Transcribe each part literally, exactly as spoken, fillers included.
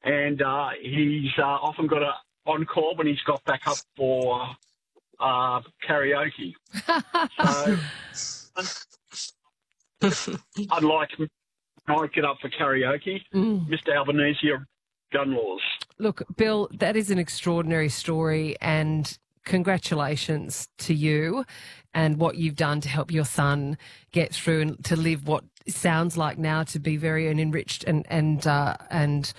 and uh, he's uh, often got a encore when he's got back up for uh, karaoke. So, unlike I get up for karaoke, mm. Mister Albanese gun laws. Look, Bill, that is an extraordinary story, and congratulations to you and what you've done to help your son get through and to live what sounds like now to be very an enriched and and uh, and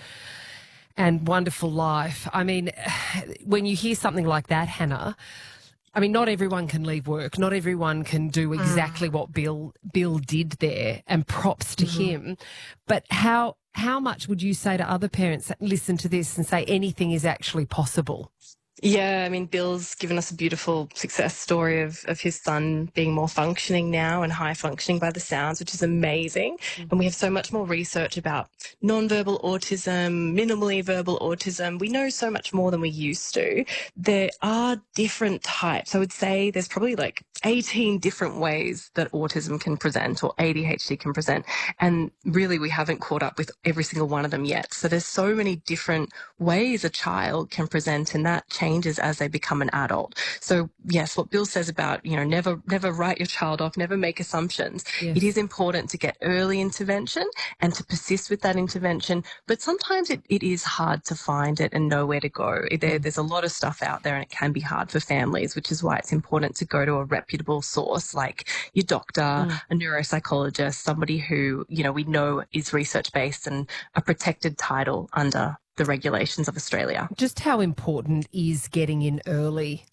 and wonderful life. I mean, when you hear something like that, Hannah, I mean, not everyone can leave work. Not everyone can do exactly mm. what Bill Bill did there, and props to mm-hmm. him. But how how much would you say to other parents that listen to this and say anything is actually possible? Yeah, I mean, Bill's given us a beautiful success story of, of his son being more functioning now and high functioning by the sounds, which is amazing. Mm-hmm. And we have so much more research about nonverbal autism, minimally verbal autism. We know so much more than we used to. There are different types. I would say there's probably like eighteen different ways that autism can present or A D H D can present. And really, we haven't caught up with every single one of them yet. So there's so many different ways a child can present, and that changes as they become an adult. So yes, what Bill says about, you know, never, never write your child off, never make assumptions. Yes. It is important to get early intervention and to persist with that intervention. But sometimes it, it is hard to find it and know where to go. There, there's a lot of stuff out there and it can be hard for families, which is why it's important to go to a reputable source like your doctor, mm. a neuropsychologist, somebody who, you know, we know is research-based and a protected title under the regulations of Australia. Just how important is getting in early?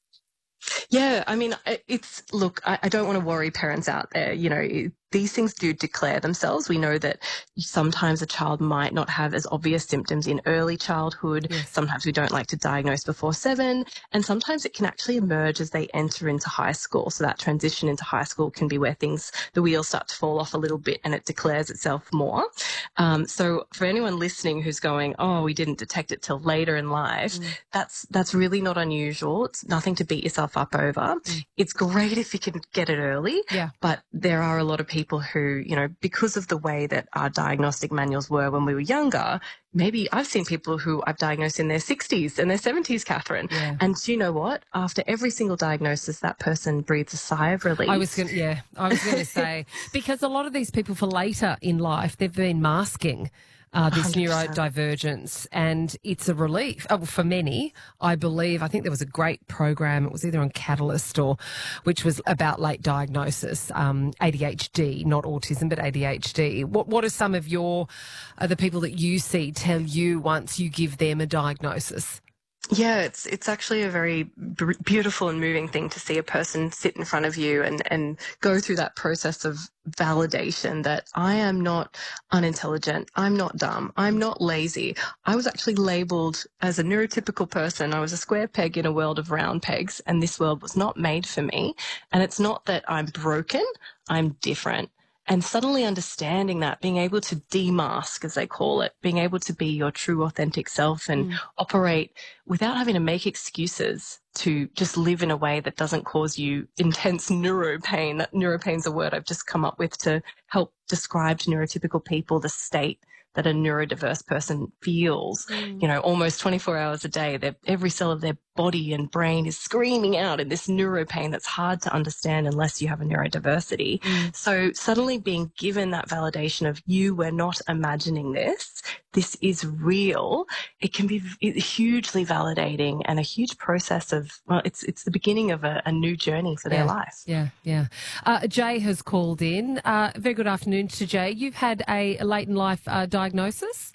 Yeah, I mean, it's, look, I, I don't want to worry parents out there. You know, it, these things do declare themselves. We know that sometimes a child might not have as obvious symptoms in early childhood. Yes. Sometimes we don't like to diagnose before seven. And sometimes it can actually emerge as they enter into high school. So that transition into high school can be where things, the wheels start to fall off a little bit and it declares itself more. Um, so for anyone listening who's going, oh, we didn't detect it till later in life, mm. that's, that's really not unusual. It's nothing to beat yourself up over. Mm. It's great if you can get it early. Yeah. But there are a lot of people people who, you know, because of the way that our diagnostic manuals were when we were younger, maybe I've seen people who I've diagnosed in their sixties and their seventies, Catherine. Yeah. And do you know what? After every single diagnosis, that person breathes a sigh of relief. I was going, yeah, I was going to say, because a lot of these people for later in life, they've been masking Uh, this one hundred percent neurodivergence, and it's a relief oh, for many. I believe, I think there was a great program, it was either on Catalyst or, which was about late diagnosis, um, A D H D, not autism, but A D H D. What, what are some of your, uh, the people that you see tell you once you give them a diagnosis? Yeah, it's it's actually a very b- beautiful and moving thing to see a person sit in front of you and, and go through that process of validation that I am not unintelligent, I'm not dumb, I'm not lazy. I was actually labelled as a neurotypical person. I was a square peg in a world of round pegs, and this world was not made for me. And it's not that I'm broken, I'm different. And suddenly understanding that, being able to demask, as they call it, being able to be your true authentic self and mm. operate without having to make excuses to just live in a way that doesn't cause you intense neuro pain. That neuropain is a word I've just come up with to help describe to neurotypical people the state that a neurodiverse person feels, mm. you know, almost twenty-four hours a day. Every cell of their body and brain is screaming out in this neuropain that's hard to understand unless you have a neurodiversity. Mm. So suddenly being given that validation of you were not imagining this, this is real, it can be hugely validating and a huge process of, well, it's it's the beginning of a, a new journey for yeah, their life. Yeah, yeah. Uh, Jay has called in. Uh, very good afternoon to Jay. You've had a, a late in life uh, diagnosis?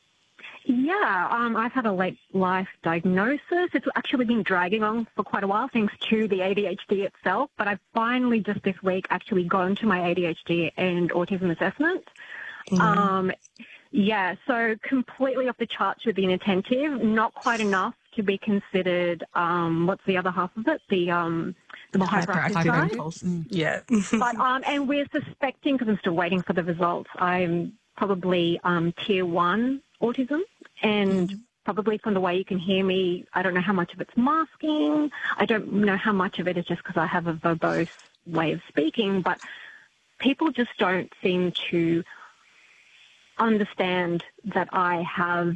Yeah, um, I've had a late life diagnosis. It's actually been dragging on for quite a while thanks to the A D H D itself, but I've finally just this week actually gone to my A D H D and autism assessment. Mm. Um, yeah, so completely off the charts with the inattentive, not quite enough to be considered, um, what's the other half of it? The um, the more hyperactive side. Mm. Yeah. but, um, and we're suspecting, because I'm still waiting for the results, I'm probably um, tier one autism. And mm. probably from the way you can hear me, I don't know how much of it's masking. I don't know how much of it is just because I have a verbose way of speaking. But people just don't seem to understand that I have